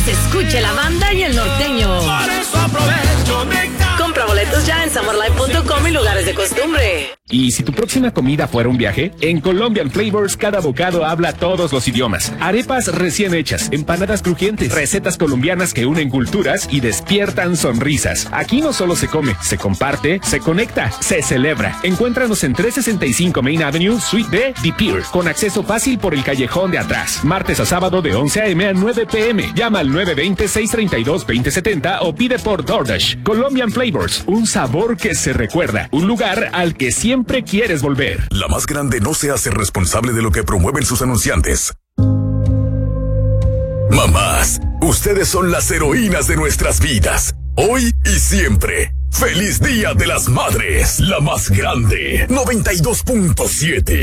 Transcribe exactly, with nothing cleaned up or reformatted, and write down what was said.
se escuche la banda y el norteño. Por eso aprovecho mi ca- Compra boletos ya en summer life punto com y lugares de costumbre. Y si tu próxima comida fuera un viaje, en Colombian Flavors cada bocado habla todos los idiomas. Arepas recién hechas, empanadas crujientes, recetas colombianas que unen culturas y despiertan sonrisas. Aquí no solo se come, se comparte, se conecta, se celebra. Encuéntranos en trescientos sesenta y cinco Main Avenue, Suite B, The Pier, con acceso fácil por el callejón de atrás. Martes a sábado de once a eme a nueve pe eme. Llama al nueve dos cero, seis tres dos, dos cero siete cero o pide por DoorDash. Colombian Flavors, un sabor que se recuerda, un lugar al que siempre quieres volver. La más grande no se hace responsable de lo que promueven sus anunciantes. Mamás, ustedes son las heroínas de nuestras vidas, hoy y siempre. ¡Feliz Día de las Madres! La más grande, noventa y dos punto siete.